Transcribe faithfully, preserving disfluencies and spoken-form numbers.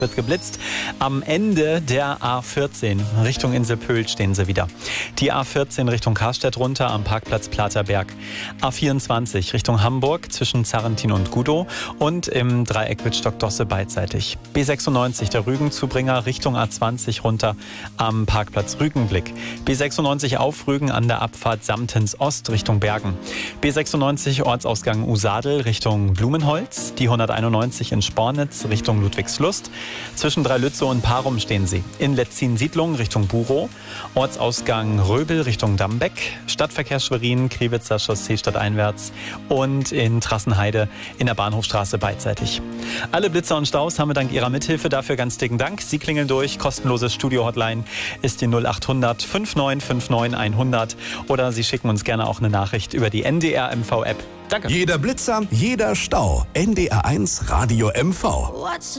Wird geblitzt. Am Ende der A vierzehn Richtung Insel-Pöhl stehen sie wieder. Die A vierzehn Richtung Karstedt runter am Parkplatz Platerberg. A vierundzwanzig Richtung Hamburg zwischen Zarrentin und Gudow und im Dreieck Wittstock-Dosse beidseitig. B sechsundneunzig der Rügenzubringer Richtung A zwanzig runter am Parkplatz Rügenblick. B sechsundneunzig auf Rügen an der Abfahrt Samtens Ost Richtung Bergen. B sechsundneunzig Ortsausgang Usadel Richtung Blumenholz. Die hunderteinundneunzig in Spornitz Richtung Ludwigslust. Zwischen Dreilützow und Parum stehen sie. In Letzin-Siedlung Richtung Burow, Ortsausgang Röbel Richtung Dambeck, Stadtverkehr Schwerin, Kriwitzer Chaussee stadteinwärts und in Trassenheide in der Bahnhofstraße beidseitig. Alle Blitzer und Staus haben wir dank Ihrer Mithilfe. Dafür ganz dicken Dank. Sie klingeln durch. Kostenlose Studio-Hotline ist die null acht hundert fünfundneunzig fünfundneunzig hundert oder Sie schicken uns gerne auch eine Nachricht über die N D R M V App. Danke. Jeder Blitzer, jeder Stau. N D R eins Radio M V.